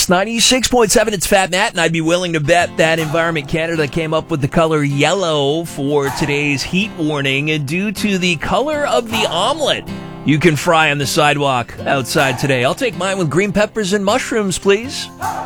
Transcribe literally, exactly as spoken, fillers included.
Kiss ninety-six point seven, it's Fat Matt, and I'd be willing to bet that Environment Canada came up with the color yellow for today's heat warning due to the color of the omelet you can fry on the sidewalk outside today. I'll take mine with green peppers and mushrooms, please.